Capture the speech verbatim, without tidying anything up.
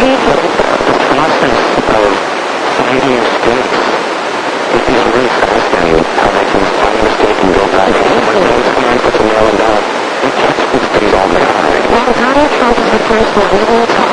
process of finding mistakes is really fascinating, how they can find a mistake and go back. When those come in, puts a nail in that, we catch these things all the time. Well, Donald Trump is the first one. We will talk